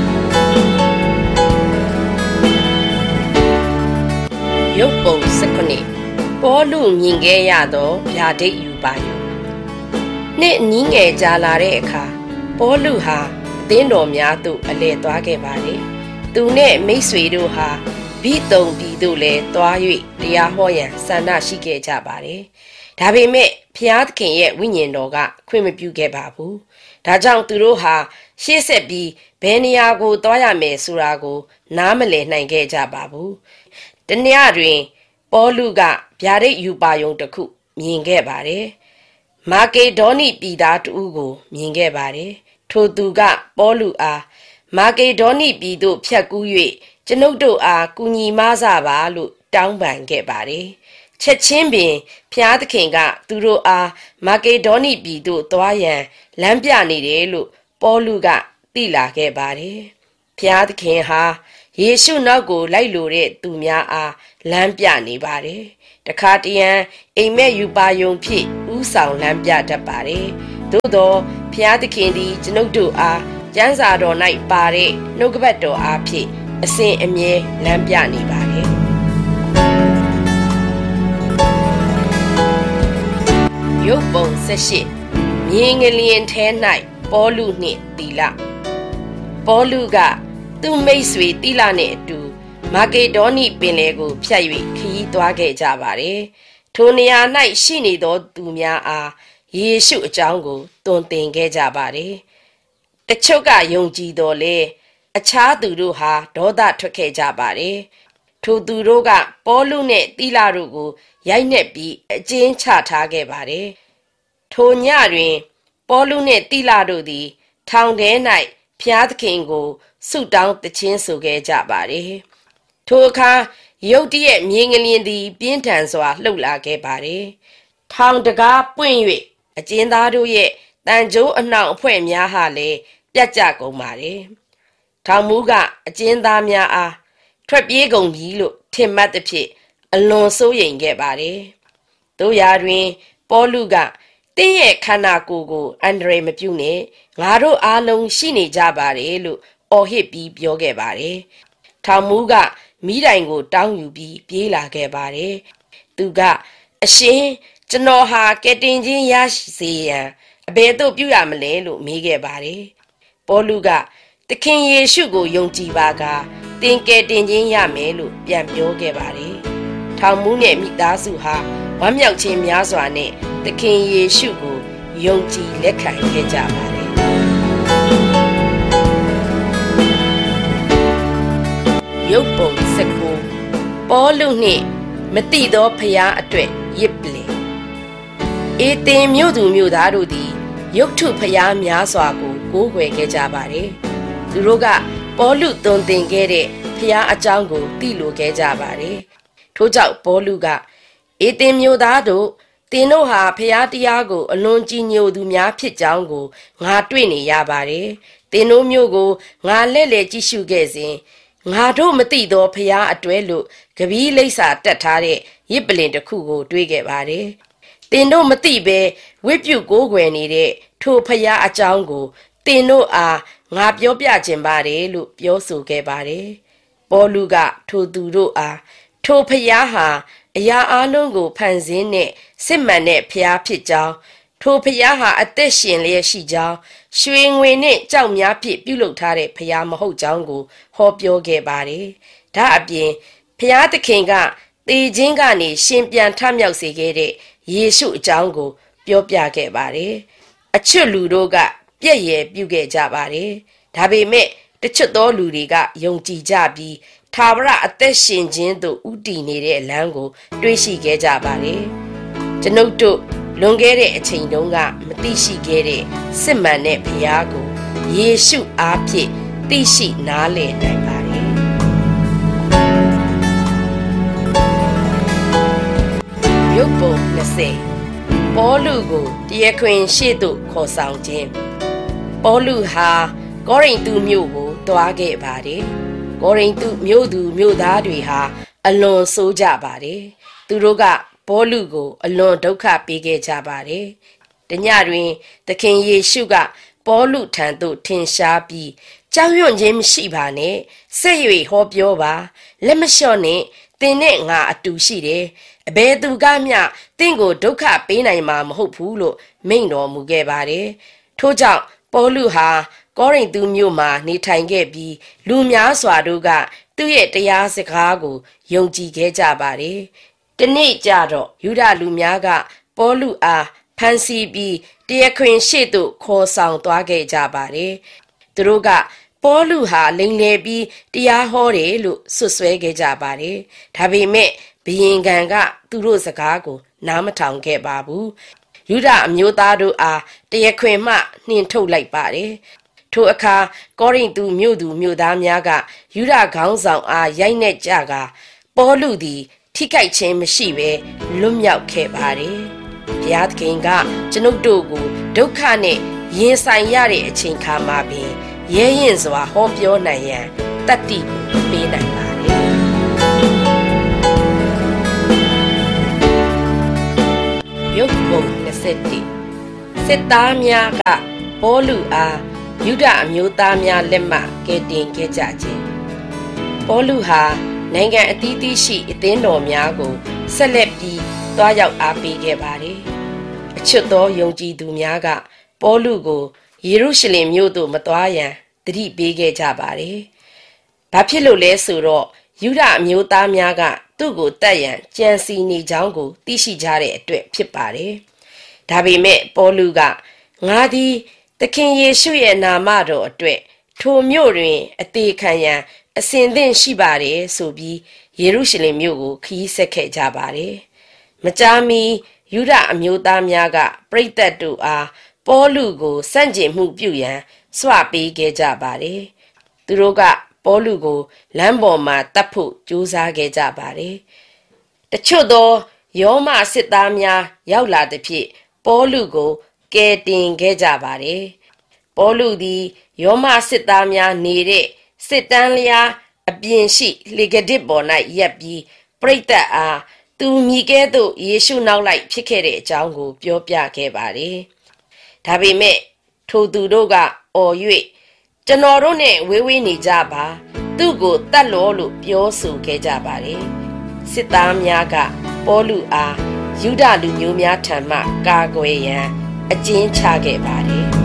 ရုပ်ပုံ၁၈ပေါလုမြင်ခဲ့ရသောဗျာဒိတ်ယူပါယုနှစ်နီးငယ်ကြာလာတဲ့အခါပေါလုဟာအသင်းတော်များသို့အလည်သွားခဲ့ပါတယ်သူနဲ့မိတ်ဆွေတို့ဟာဘိသုန်ပြည်သို့လည်းသွား၍တရားဟောရန်ဆန္ဒရှိခဲ့ကြပါတယ်ဒါပေမဲ့ဖျားသခင်ရဲ့ဝိညာဉ်တော်ကခွင့်မပြုခဲ့ပါဘူးဒါကြောင့်သူတို့ဟာရှေ့ဆက်ပြီးဘယ်နေရာကိုသွားရမယ်ဆိုတာကိုနားမလည်နိုင်ခဲ့ကြပါဘူးတနေ့တွင်ပေါလုကဗျာဒိတ်ယူပါယုံတစ်ခုမြင်ခဲ့ပါတယ်မာကေဒေါနိပြည်သားတူကိုမြင်ခဲ့ပါတယ်ထိုသူကပေါလုအားမာကေဒေါနိပြည်သို့ဖြတ်ကူး၍ကျွန်ုပ်တို့အားကူညီမဆပါလို့တောင်းပန်ခဲ့ပါတယ်ချက်ချင်းပင်ဖျားသခင်ကသူတို့အားမာကေဒေါနိပြည်သို့သွားရန်လမ်းပြနေတယ်လို့ပေါလုကသိလာခဲ့ပါတယ်ဖျားသခင်ဟာယေရှုနောက်ကိုလိုက်လိုတဲ့သူများအားလမ်းပြနေပါတယ်တခါတရံအိမ်မက်ယူပါယုံဖြစ်ဥဆောင်လမ်းပြတတ်ပါတယ်သို့သောဖျားသခင်သည်ကျွန်ုပ်တို့အားကျမ်းစာတော်၌ပါတဲ့နှုတ်ကပတ်တော်အားဖြင့်အစဉ်အမြဲလမ်းပြနေပါတယ်ရုပ်ပုံ၁၈မြင်းငလျင်ထဲ၌ပေါလုနှင့်သီလပေါလုကသူ့မိတ်ဆွေသီလနှင့်အတူမာကေဒေါနိပင်လယ်ကိုဖြတ်၍ခရီးသွားခဲ့ကြပါတယ်။ထိုနေရာ၌ရှိနေသောသူများအားယေရှုအကြောင်းကိုသွန်သင်ခဲ့ကြပါတယ်။တချို့ကယုံကြည်တော်လဲအခြားသူတို့ဟာဒေါသထွက်ခဲ့ကြပါတယ်။ထိုသူတို့ကပေါလုနှင့်သီလတို့ကိုရိုက်နှက်ပြီးအကျဉ်းချထားခဲ့ပါတယ်။ထိုညတွင်ပေါလုနှင့်သီလတို့သည်ထောင်ထဲ၌ဖျားသခင်ကိုဆုတောင်းသခြင်းဆိုခဲ့ကြပါတယ်။ထိုအခါရုတ်တရက်မြေငလျင်သည်ပြင်းထန်စွာလှုပ်လာခဲ့ပါတယ်။ထောင်တကားပွင့်၍အကျဉ်းသားတို့ရဲ့တန်ကြိုးအနှောင်အဖွဲ့များဟာလည်းပြတ်ကျကုန်ပါတယ်။ထောင်မူးကအကျဉ်းသားများအားထွက်ပြေးကုန်ပြီလို့ထင်မှတ်သဖြင့်အလွန်စိုးရိမ်ခဲ့ပါတယ်။တို့ရာတွင်ပေါလုကတင်းရဲ့ခန္ဓာကိုယ်ကိုအန္တရာယ်မပြုနဲ့ငါတို့အားလုံးရှိနေကြပါတယ်လို့အော်ဟစ်ပြီးပြောခဲ့ပါတယ်။ထောင်မူးကမိတိုင်ကိုတောင်းယူပြီးပြေးလာခဲ့ပါတယ်။သူကအရှင်ကျွန်တော်ဟာကယ်တင်ခြင်းရစေရန်အဘယ်သို့ပြုရမလဲလို့မေးခဲ့ပါတယ်။ပေါလုကသခင်ယေရှုကိုယုံကြည်ပါကသင်ကယ်တင်ခြင်းရမယ်လို့ပြန်ပြောခဲ့ပါတယ်။ထောင်မူးနဲ့မိသားစုဟာဝမ်းမြောက်ခြင်းများစွာနဲ့သခင်ယေရှုကိုယုံကြည်လက်ခံခဲ့ကြပါတယ်။ရုပ်ပုံစကူပေါလုနှင့်မတိသောဖျားအတွက်ရစ်ပလင်အေသင်မြို့သူမြို့သားတို့သည်ရုပ်ထုဖျားများစွာကိုကိုးကွယ်ခဲ့ကြပါတယ်။သူတို့ကပေါလုသွန်သင်ခဲ့တဲ့ဖျားအကြောင်းကိုသိလိုခဲ့ကြပါတယ်။ထို့ကြောင့်ပေါလုကအေသင်မြို့သားတို့သင်တို့ဟာဖျားတရားကိုအလွန်ကြည်ညိုသူများဖြစ်ကြောင်းကိုငါတွေ့နေရပါတယ်။သင်တို့မြို့ကိုငါလဲ့လဲ့ကြည့်ရှုခဲ့စဉ်ငါတို့မသိသောဖျားအတွဲလို့ကပီးလိပ်စာတက်ထားတဲ့ရစ်ပလင်တစ်ခုကိုတွေ့ခဲ့ပါတယ်။သင်တို့မသိဘဲဝိပုကိုးကွယ်နေတဲ့ထိုဖျားအကြောင်းကိုသင်တို့အားငါပြောပြခြင်းပါတယ်လို့ပြောဆိုခဲ့ပါတယ်။ပေါလုကထိုသူတို့အားထိုဖျားဟာအရာအလုံးကိုဖန်ဆင်းတဲ့စစ်မှန်တဲ့ဖျားဖြစ်ကြောင်းထိုဖျားဟာအသက်ရှင်လျက်ရှိကြောင်းရွှေငွေနဲ့ကြောက်များဖြင့်ပြုလုပ်ထားတဲ့ဖျားမဟုတ်ကြောင်းကိုဟောပြောခဲ့ပါတယ်။ဒါအပြင်ဖျားသခင်ကသေခြင်းကနေရှင်ပြန်ထမြောက်စေခဲ့တဲ့ယေရှုအကြောင်းကိုပြောပြခဲ့ပါတယ်။အချွတ်လူတို့ကပြည့်ရယ်ပြုခဲ့ကြပါတယ်။ဒါပေမဲ့တချွတ်သောလူတွေကယုံကြည်ကြပြီးထာဝရအသက်ရှင်ခြင်းသို့ဥတည်နေတဲ့အလမ်းကိုတွေးရှိခဲ့ကြပါတယ်။ကျွန်ုပ်တို့လွန်ခဲ့တဲ့အချိန်တုန်းကမသိရှိခဲ့တဲ့စစ်မှန်တဲ့ဘုရားကိုယေရှုအားဖြင့်သိရှိနားလည်နိုင်ပါတယ်။ရုပ်ပုံနှစ်ဆယ်ပေါလုကိုတရားခွင်ရှေ့သို့ခေါ်ဆောင်ခြင်းပေါလုဟာကောရိန္သုမြို့ကိုတွားခဲ့ပါတယ်။ကောရိန္သုမြို့သူမြို့သားတွေဟာအလွန်ဆိုးကြပါတယ်။သူတို့ကပေါလုကိုအလွန်ဒုက္ခပေးခဲ့ကြပါတယ်။တညတွင်သခင်ယေရှုကပေါလုထံသို့ထင်ရှားပြီးကြောက်ရွံ့ခြင်းမရှိပါနဲ့ဆက်၍ဟောပြောပါလက်မလျှော့နဲ့သင်နဲ့ငါအတူရှိတယ်အဘယ်သူကမျှသင်ကိုဒုက္ခပေးနိုင်မှာမဟုတ်ဘူးလို့မိန့်တော်မူခဲ့ပါတယ်။ထို့ကြောင့်ပေါလုဟာကောရိန္သုမြို့မှာနေထိုင်ခဲ့ပြီးလူများစွာတို့ကသူ့ရဲ့တရားစကားကိုယုံကြည်ခဲ့ကြပါတယ်။တနေ့ကျတော့ယူဒလူများကပေါလုအားဖမ်းဆီးပြီးတရားခွင်ရှေ့သို့ခေါ်ဆောင်သွားခဲ့ကြပါတယ်။သူတို့ကပေါလုဟာလိမ်လည်ပြီးတရားဟောတယ်လို့ဆွဆွဲခဲ့ကြပါတယ်။ဒါပေမဲ့ဘုရင်ခံကသူတို့စကားကိုနားမထောင်ခဲ့ပါဘူး။ယူဒအမျိုးသားတို့အားတရားခွင်မှနှင်ထုတ်လိုက်ပါတယ်။ထိုအခါကောရိန္သုမြို့သူမြို့သားများကယူဒခေါင်းဆောင်အားရိုက်နှက်ကြကပေါလုသည်ထိခိုက်ခြင်းမရှိဘဲလွတ်မြောက်ခဲ့ပါတယ်။ဘုရားသခင်ကကျွန်ုပ်တို့ကိုဒုက္ခနဲ့ရင်ဆိုင်ရတဲ့အချိန်ခါမှာပင်ရဲရင်စွာဟောပြောနိုင်ရန်တတ်သိကိုပေးနိုင်ပါတယ်။ရုပ်ပုံနှစ်ဆယ်စစ်သားများကပေါလုအားယူဒအမျိုးသားများလက်မှကယ်တင်ခဲ့ကြခြင်းပေါလုဟာနိုင်ငံအသီးသီးရှိအသင်းတော်များကိုဆက်လက်ပြီးတွားရောက်အားပေးခဲ့ပါတယ်။အချွတ်သောယုံကြည်သူများကပေါလုကိုယေရုရှလင်မြို့သို့မသွားရန်သတိပေးခဲ့ကြပါတယ်။ဘာဖြစ်လို့လဲဆိုတော့ယူဒအမျိုးသားများကသူ့ကိုတတ်ရန်ကြံစီနေကြောင်းကိုသိရှိကြတဲ့အတွက်ဖြစ်ပါတယ်။ဒါပေမဲ့ပေါလုကငါသည်သခင်ယေရှုရဲ့နာမတော်အတွက်ထိုမြို့တွင်အသေးခံရန်အစဉ်သင့်ရှိပါတယ်ဆိုပြီးယေရုရှလင်မြို့ကိုခရီးဆက်ခဲ့ကြပါတယ်။မကြာမီယူဒအမျိုးသားများကပရိသတ်တို့အားပေါလုကိုစန့်ကျင်မှုပြုရန်စွပေးခဲ့ကြပါတယ်။သူတို့ကပေါလုကိုလမ်းပေါ်မှာတတ်ဖို့ကြိုးစားခဲ့ကြပါတယ်။တချို့သောယောမစစ်သားများရောက်လာသည်ဖြင့်ပေါလုကိုကယ်တင်ခဲ့ကြပါတယ်။ပေါလုသည်ယောမစစ်သားများနေတဲ့စစ်တန်းလျားအပြင်ရှိလေကဒစ်ပေါ်၌ရပ်ပြီးပရိသတ်အားသူမိကဲ့သို့ယေရှုနောက်လိုက်ဖြစ်ခဲ့တဲ့အကြောင်းကိုပြောပြခဲ့ပါတယ်။ဒါပေမဲ့ထိုသူတို့ကအော်၍ကျွန်တော်တို့နဲ့ဝေးဝေးနေကြပါသူ့ကိုတတ်လို့လို့ပြောဆိုခဲ့ကြပါတယ်။စစ်သားများကပေါလုအားယူဒလူမျိုးများထံမှကာကွယ်ရန်အကျဉ်းချခဲ့ပါတယ်။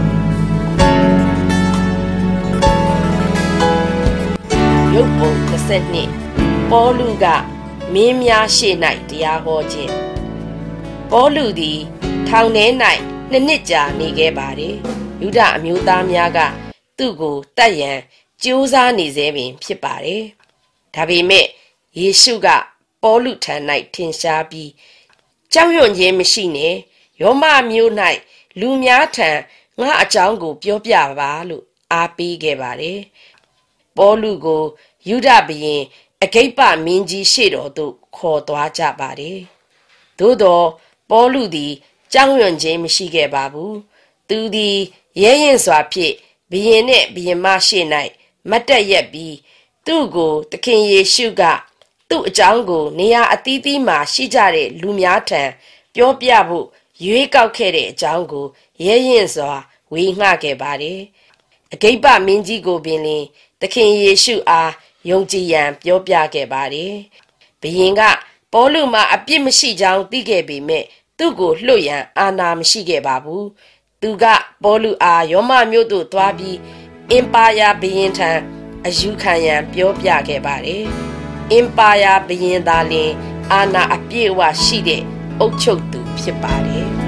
ရုပ်ပုံတစ်ဆက်နှစ်ပေါလုကမင်းများရှေ့၌တရားဟောခြင်းပေါလုသည်ထောင်ထဲ၌နှစ်နှစ်ကြာနေခဲ့ပါတယ်။ယူဒအမျိုးသားများကသူ့ကိုတတ်ရန်ကြိုးစားနေစေပင်ဖြစ်ပါတယ်။ဒါပေမဲ့ယေရှုကပေါလုထံ၌ထင်ရှားပြီးကြောက်ရွံ့ခြင်းမရှိနဲ့ယောမမျိုး၌လူများထံငါအကြောင်းကိုပြောပြပါလို့အားပေးခဲ့ပါတယ်။ပေါလုကိုယူဒဘုရင်အဂိပ္ပမင်းကြီးရှေ့တော်သို့ခေါ်သွားကြပါတယ်။သို့သောပေါလုသည်ကြောက်ရွံ့ခြင်းမရှိခဲ့ပါဘူး။သူသည်ရဲရင်စွာဖြင့်ဘုရင်နှင့်ဘုရင်မရှေ့၌မတ်တက်ရက်ပြီးသူ့ကိုသခင်ယေရှုကသူ့အကြောင်းကိုနေရာအသီးသီးမှာရှိကြတဲ့လူများထံပြောပြဖို့ရွေးကောက်ခဲ့တဲ့အကြောင်းကိုရဲရင်စွာဝေငှခဲ့ပါတယ်။အဂိပ္ပမင်းကြီးကိုပင်လင်သခင်ယေရှုအားယုံကြည်ရန်ပြောပြခဲ့ပါတယ်။ဘုရင်ကပေါလုမှာအပြစ်မရှိကြောင်းသိခဲ့ပေမဲ့သူ့ကိုလွှတ်ရန်အာဏာမရှိခဲ့ပါဘူး။သူကပေါလုအားယောမမြို့သို့သွားပြီးအင်ပါယာဘုရင်ထံအယူခံရန်ပြောပြခဲ့ပါတယ်။အင်ပါယာဘုရင်သာလျှင်အာဏာအပြည့်အဝရှိတဲ့အုပ်ချုပ်သူဖြစ်ပါတယ်။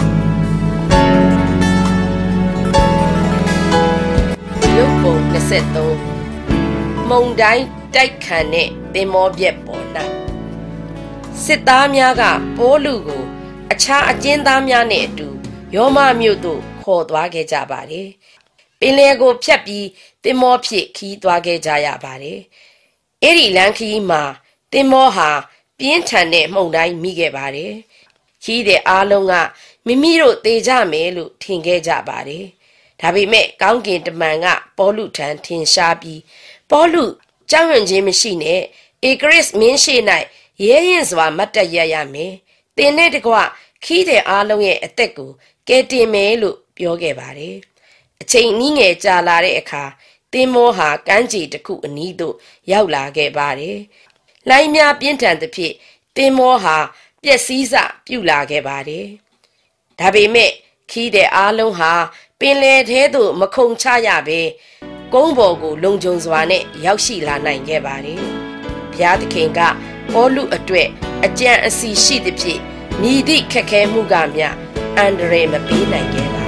ရုပ်ပုံနှစ်ဆက်သုံးမုန်တိုင်းတိုက်ခတ်တဲ့သင်္ဘောပြက်ပေါ်၌စစ်သားများကပေါလုကိုအခြားအကျဉ်းသားများနဲ့အတူယောမမြို့သို့ခေါ်သွားခဲ့ကြပါတယ်။ပင်လယ်ကိုဖြတ်ပြီးသင်္ဘောဖြင့်ခီးသွားခဲ့ကြရပါတယ်။အဲ့ဒီလမ်းခီးမှာသင်္ဘောဟာပြင်းထန်တဲ့မှုန်တိုင်းမိခဲ့ပါတယ်။ခီးတဲ့အားလုံးကမိမိတို့သေကြမယ်လို့ထင်ခဲ့ကြပါတယ်။ဒါပေမဲ့ကောင်းကင်တမန်ကပေါလုထံထင်ရှားပြီးပေါလုကြောက်ရွံ့ခြင်းမရှိနဲ့ဧကရစ်မင်းရှိ၌ရဲရင်စွာမတ်တက်ရရမယ်။သင်နဲ့တကွခီးတဲ့အားလုံးရဲ့အသက်ကိုကယ်တင်မယ်လို့ပြောခဲ့ပါတယ်။အချိန်နည်းငယ်ကြာလာတဲ့အခါသင်္ဘောဟာကမ်းခြေတစ်ခုအနီးသို့ရောက်လာခဲ့ပါတယ်။လိုင်းများပြင်းထန်သဖြင့်သင်္ဘောဟာပျက်စီးစပြုလာခဲ့ပါတယ်။ဒါပေမဲ့ခီးတဲ့အားလုံးဟာပင်လယ်ထဲသို့မခုန်ချရဘဲကုန်းပေါ်ကိုလုံခြုံစွာနဲ့ရောက်ရှိလာနိုင်ခဲ့ပါတယ်။ဘုရားသခင်ကပေါလုအတွက်အကြံအစီရှိသဖြင့်မြည်သည့်ခက်ခဲမှုကမျှအန္တရာယ်မပေးနိုင်ခဲ့ပါ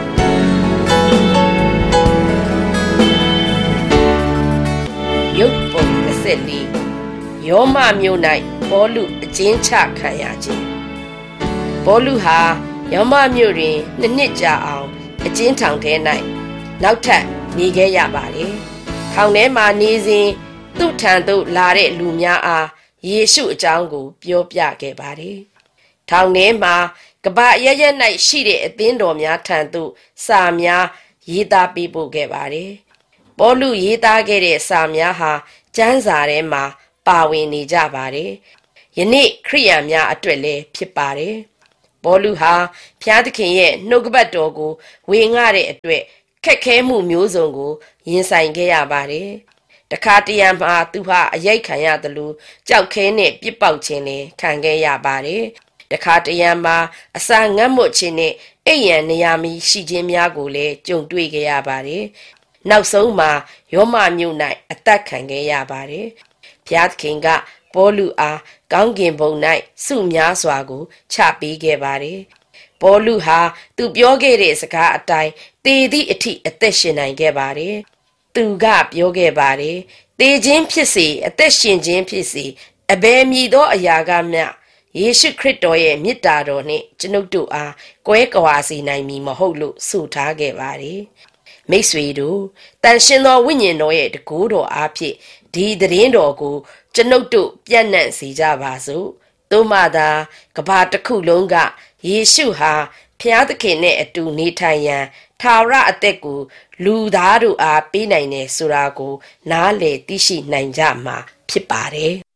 ဘူး။ရုပ်ပုံတစ်ဆက်လေးယောမမြို့၌ပေါလုအကျဉ်းချခံရခြင်းပေါလုဟာယောမမြို့တွင်နှစ်နှစ်ကြာအောင်အကျဉ်းထောင်ထဲ၌နောက်ထပ်နေခဲ့ရပါတယ်။ထောင်ထဲမှာနေစဉ်သူ့ထံသို့လာတဲ့လူများအားယေရှုအကြောင်းကိုပြောပြခဲ့ပါတယ်။ထောင်ထဲမှာကပရရ၌ရှိတဲ့အသင်းတော်များထံသို့စာများရေးသားပေးပို့ခဲ့ပါတယ်။ပေါလုရေးသားခဲ့တဲ့စာများဟာကျမ်းစာထဲမှာပါဝင်နေကြပါတယ်။ယနေ့ခရိယန်များအတွက်လည်းဖြစ်ပါတယ်။ပေါလုဟာဖျားသခင်ရဲ့နှုတ်ကပတ်တော်ကိုဝေငှတဲ့အတွက်ခက်ခဲမှုမျိုးစုံကိုရင်ဆိုင်ခဲ့ရပါတယ်။တခါတရံမှာသူဟာအရိုက်ခံရသလိုကြောက်ခဲနဲ့ပြစ်ပေါက်ခြင်းလည်းခံခဲ့ရပါတယ်။တခါတရံမှာအစာငတ်မွတ်ခြင်းနဲ့အိပ်ရန်နေရာမီရှိခြင်းများကိုလည်းကြုံတွေ့ခဲ့ရပါတယ်။နောက်ဆုံးမှာယောမမြို့၌အသက်ခံခဲ့ရပါတယ်။ဖျားသခင်ကပေါလုအားကောင်းကင်ဘုံ၌စုများစွာကိုချပေးခဲ့ပါတယ်ပေါလုဟာသူပြောခဲ့တဲ့စကားအတိုင်းတေသည့်အထိအသက်ရှင်နိုင်ခဲ့ပါတယ်သူကပြောခဲ့ပါတယ်တေခြင်းဖြစ်စေအသက်ရှင်ခြင်းဖြစ်စေအဘယ်မည်သောအရာကမျှယေရှုခရစ်တော်ရဲ့မြတ်တာတော်နှင့်ကျွန်ုပ်တို့အားကွဲကွာစေနိုင်မည်မဟုတ်လို့ဆိုထားခဲ့ပါတယ်မိတ်ဆွေတို့တန်ရှင်သောဝိညာဉ်တော်ရဲ့တကူတော်အားဖြင့်ဒီသတင်းတော်ကိုကျွန်ုပ်တို့ပြန့်နှံ့စေကြပါစို့သို့မှသာကဘာတစ်ခုလုံးကယေရှုဟာဖျားသခင်နဲ့အတူနေထိုင်ရန်ထာဝရအသက်ကိုလူသားတို့အားပေးနိုင်တယ်ဆိုတာကိုနားလည်သိရှိနိုင်ကြမှာဖြစ်ပါတယ်